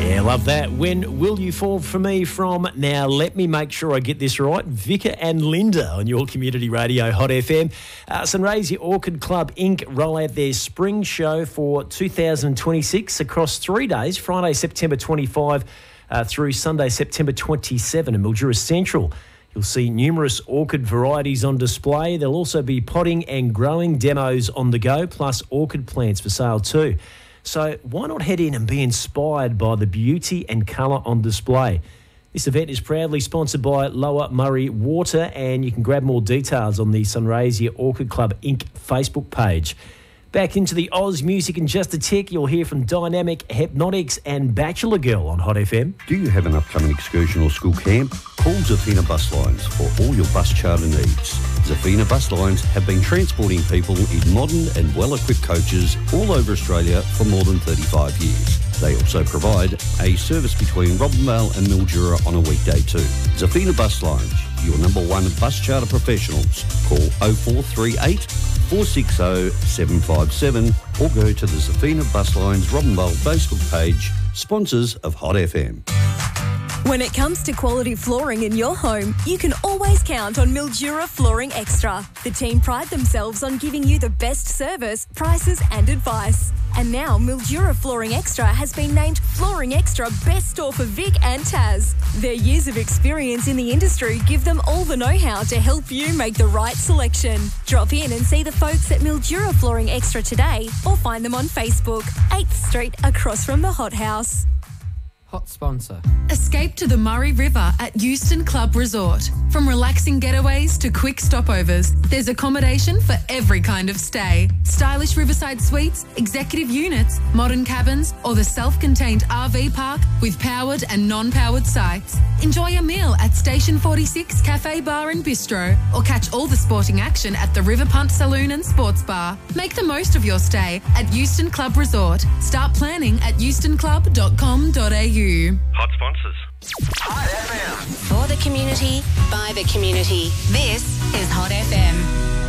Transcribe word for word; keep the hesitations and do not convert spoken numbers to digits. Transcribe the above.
Yeah, love that. When Will You Fall For Me from, now let me make sure I get this right, Vicar and Linda on your community radio, Hot F M. Uh, Sunraysia Orchid Club Incorporated roll out their spring show for two thousand twenty-six across three days, Friday, September twenty-fifth uh, through Sunday, September twenty-seventh in Mildura Central. You'll see numerous orchid varieties on display. There'll also be potting and growing demos on the go, plus orchid plants for sale too. So why not head in and be inspired by the beauty and colour on display? This event is proudly sponsored by Lower Murray Water, and you can grab more details on the Sunraysia Orchid Club Incorporated Facebook page. Back into the Oz music in just a tick. You'll hear from Dynamic, Hypnotics and Bachelor Girl on Hot F M. Do you have an upcoming excursion or school camp? Call Zafina Bus Lines for all your bus charter needs. Zafina Bus Lines have been transporting people in modern and well-equipped coaches all over Australia for more than thirty-five years. They also provide a service between Robinvale and Mildura on a weekday too. Zafina Bus Lines, your number one bus charter professionals. Call oh four three eight, four six oh, seven five seven or go to the Zafina Bus Lines Robinvale Facebook page, sponsors of Hot F M. When it comes to quality flooring in your home, you can always count on Mildura Flooring Extra. The team pride themselves on giving you the best service, prices and advice. And now Mildura Flooring Extra has been named Flooring Extra Best Store for Vic and Taz. Their years of experience in the industry give them all the know-how to help you make the right selection. Drop in and see the folks at Mildura Flooring Extra today or find them on Facebook, eighth Street across from the Hot House. Hot sponsor. Escape to the Murray River at Euston Club Resort. From relaxing getaways to quick stopovers, there's accommodation for every kind of stay. Stylish riverside suites, executive units, modern cabins, or the self-contained R V park with powered and non-powered sites. Enjoy a meal at Station forty-six Cafe Bar and Bistro, or catch all the sporting action at the River Punt Saloon and Sports Bar. Make the most of your stay at Euston Club Resort. Start planning at euston club dot com dot a u. Hot sponsors. Hot F M. For the community, by the community. This is Hot F M.